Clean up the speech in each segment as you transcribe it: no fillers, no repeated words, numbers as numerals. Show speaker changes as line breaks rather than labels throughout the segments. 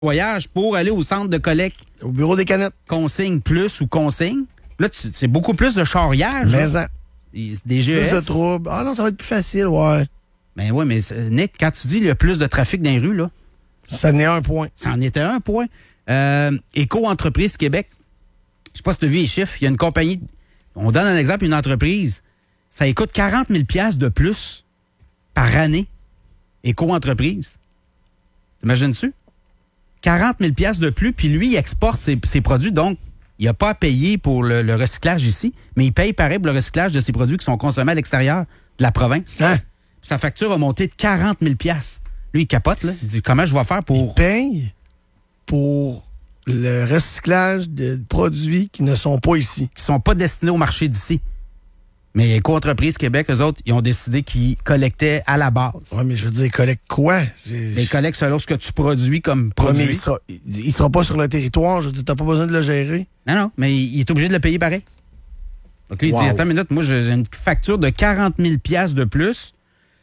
voyage pour aller au centre de collecte.
Au bureau des canettes.
Consigne plus ou consigne. Là, c'est beaucoup plus de charriage.
Mais ça.
Des GES.
Plus de troubles. Ah non, ça va être plus facile, ouais.
Ben oui, mais Nick, quand tu dis qu'il y a plus de trafic dans les rues, là.
Ça n'est un point.
Ça en était un point. Éco-entreprise Québec. Je sais pas si tu as vu les chiffres. Il y a une compagnie. On donne un exemple, une entreprise. Ça lui coûte 40 000 $ de plus par année. Éco-entreprise. T'imagines-tu? 40 000 $ de plus, puis lui, il exporte ses produits, donc il n'a pas à payer pour le recyclage ici, mais il paye pareil pour le recyclage de ses produits qui sont consommés à l'extérieur de la province.
Hein?
Sa facture a monté de 40 000 $. Lui, il capote, là. Il dit, comment je vais faire pour...
Il paye pour le recyclage de produits qui ne sont pas ici.
Qui ne sont pas destinés au marché d'ici. Mais Éco-entreprise Québec, eux autres, ils ont décidé qu'ils collectaient à la base.
Oui, mais je veux dire, ils collectent quoi?
Ils collectent selon ce que tu produis comme produit.
Mais il sera pas sur le territoire. Je veux dire, t'as pas besoin de le gérer.
Non, mais il est obligé de le payer pareil. Donc, lui, il dit, attends une minute, moi, j'ai une facture de 40 000 $ de plus.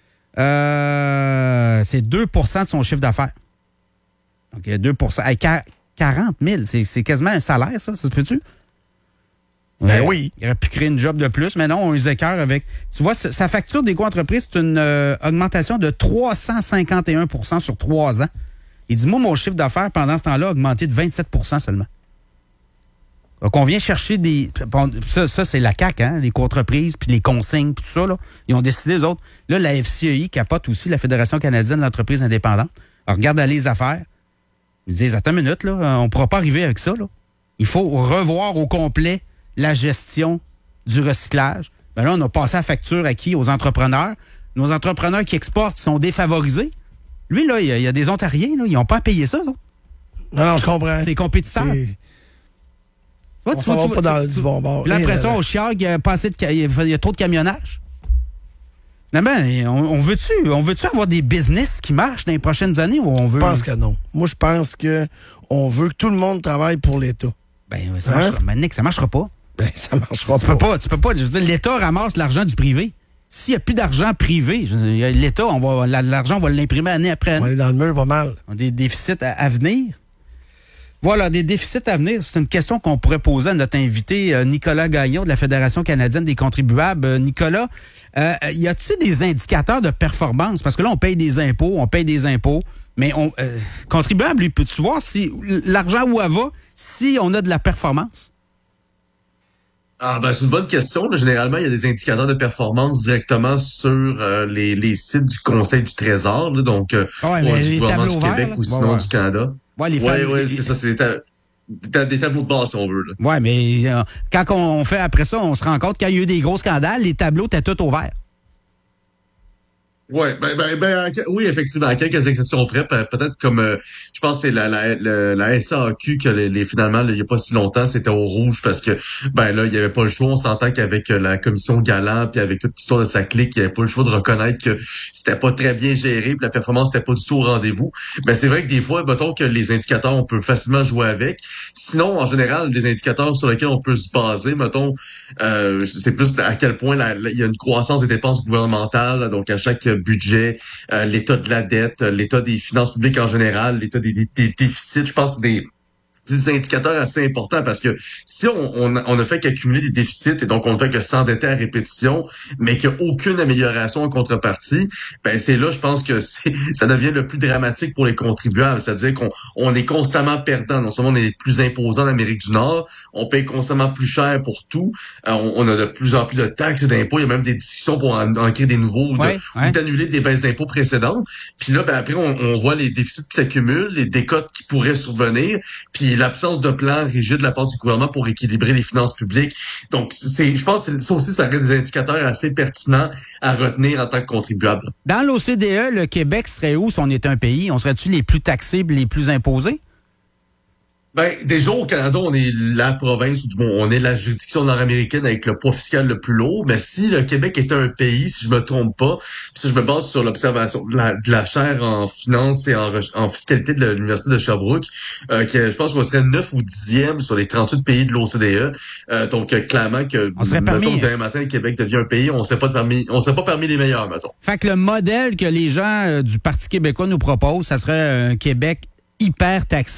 C'est 2 % de son chiffre d'affaires. Donc, il y a 2 % Hey, 40 000 c'est quasiment un salaire, ça se peut-tu?
Ben oui.
Il aurait pu créer une job de plus, mais non, on les écœure avec... Tu vois, sa facture d'éco-entreprise, c'est une augmentation de 351 % sur 3 ans. Il dit, moi, mon chiffre d'affaires, pendant ce temps-là, a augmenté de 27 % seulement. Donc, on vient chercher des... Ça c'est la CAQ, hein, les entreprises, puis les consignes, puis tout ça, là. Ils ont décidé, eux autres. Là, la FCEI capote aussi, la Fédération canadienne de l'entreprise indépendante. Alors, regarde aller les affaires. Ils disent, attends une minute, là, on ne pourra pas arriver avec ça, là. Il faut revoir au complet la gestion du recyclage. Ben là, on a passé la facture à qui? Aux entrepreneurs. Nos entrepreneurs qui exportent sont défavorisés. Lui, là, il y a des Ontariens, là, ils n'ont pas à payer ça, là.
Non, je comprends.
C'est compétiteur.
On va pas dans du bon bord.
Puis l'impression au Chiard, il y a trop de camionnage. Finalement, on veut-tu avoir des business qui marchent dans les prochaines années ou on veut...
Je pense que non. Moi, je pense que on veut que tout le monde travaille pour l'État.
Ben, ça marchera. Ben, Nick, ça marchera pas.
Ben, ça marchera pas.
Tu peux pas. Je veux dire, l'État ramasse l'argent du privé. S'il n'y a plus d'argent privé, l'État, l'argent, on va l'imprimer année après année.
On va aller dans le mur pas mal.
On a des déficits à venir. Voilà, des déficits à venir. C'est une question qu'on pourrait poser à notre invité Nicolas Gagnon de la Fédération canadienne des contribuables. Nicolas, y a-t-il des indicateurs de performance? Parce que là, on paye des impôts, mais contribuable, lui, peux-tu voir si l'argent où elle va, si on a de la performance?
Ah ben c'est une bonne question. Là, généralement, il y a des indicateurs de performance directement sur les sites du Conseil du Trésor, là, donc du gouvernement du Québec ou sinon du Canada.
Ouais,
c'est ça, c'est des tableaux de bord si on veut. Là.
Ouais, mais quand on fait après ça, on se rend compte qu'il y a eu des gros scandales, les tableaux étaient tous au vert.
Ouais, oui, effectivement, à quelques exceptions près, peut-être comme je pense que c'est la SAQ que finalement, il y a pas si longtemps, c'était au rouge parce que là, il y avait pas le choix. On s'entend qu'avec la commission Galland puis avec toute l'histoire de sa clique, il y avait pas le choix de reconnaître que c'était pas très bien géré, puis la performance n'était pas du tout au rendez-vous. Mais c'est vrai que des fois, mettons que les indicateurs, on peut facilement jouer avec. Sinon, en général, les indicateurs sur lesquels on peut se baser, mettons, c'est plus à quel point il y a une croissance des dépenses gouvernementales, là, donc à chaque budget, l'état de la dette, l'état des finances publiques en général, l'état des déficits. Je pense que c'est des indicateurs assez importants parce que si on ne fait qu'accumuler des déficits et donc on ne fait que s'endetter à répétition, mais qu'il n'y a aucune amélioration en contrepartie, ben c'est là, je pense que ça devient le plus dramatique pour les contribuables. C'est-à-dire qu'on est constamment perdant. Non seulement on est les plus imposants en Amérique du Nord, on paye constamment plus cher pour tout. On a de plus en plus de taxes et d'impôts. Il y a même des discussions pour en créer des nouveaux ou d'annuler des baisses d'impôts précédentes. Puis là, après, on voit les déficits qui s'accumulent, les décotes qui pourraient survenir, puis l'absence de plan rigide de la part du gouvernement pour équilibrer les finances publiques. Donc, je pense que ça aussi, ça reste des indicateurs assez pertinents à retenir en tant que contribuable.
Dans l'OCDE, le Québec serait où si on était un pays? On serait-tu les plus taxés, les plus imposés?
Ben, déjà, au Canada, on est la province, ou du moins, on est la juridiction nord-américaine avec le poids fiscal le plus lourd. Mais si le Québec était un pays, si je me trompe pas, si je me base sur l'observation de la chaire en finance et en fiscalité de l'Université de Sherbrooke, je pense qu'on serait 9 ou 10e sur les 38 pays de l'OCDE. Donc, clairement que, mettons, demain matin, le Québec devient un pays, on serait pas parmi les meilleurs, mettons.
Fait que le modèle que les gens du Parti québécois nous proposent, ça serait un Québec hyper taxé.